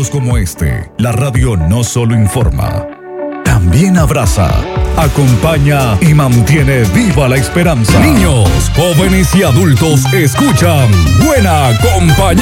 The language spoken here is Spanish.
momentos como este, la radio no solo informa, también abraza, acompaña y mantiene viva la esperanza. Niños, jóvenes y adultos escuchan Buena Compañía.